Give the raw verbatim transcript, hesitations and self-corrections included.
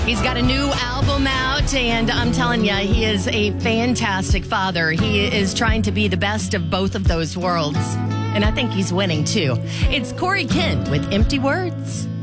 He's got a new album out, and I'm telling you, he is a fantastic father. He is trying to be the best of both of those worlds, and I think he's winning, too. It's Corey Kent with Empty Words.